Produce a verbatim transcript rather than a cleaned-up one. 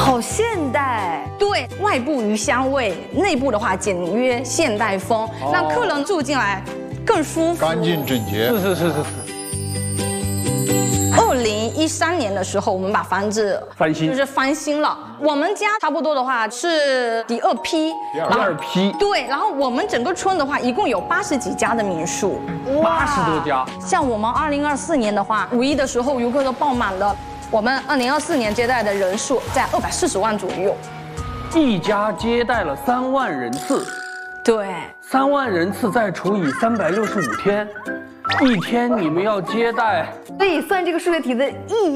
好现代。 对，外部鱼香味，内部的话简约现代风，让客人住进来更舒服、 干净整洁。 是是是是是。 二零一三年的时候，我们把房子翻新， 就是翻新了。我们家差不多的话是第二批， 第二批。 对，然后我们整个村的话，一共有八十几家的民宿， 八十多家。 像我们二零二四年的话，五一的时候游客都爆满了。我们二零二四年接待的人数在二百四十万左右， 一家接待了三万人次。 对， 三万人次再除以三百六十五天，一天你们要接待， 所以算这个数学题的意义。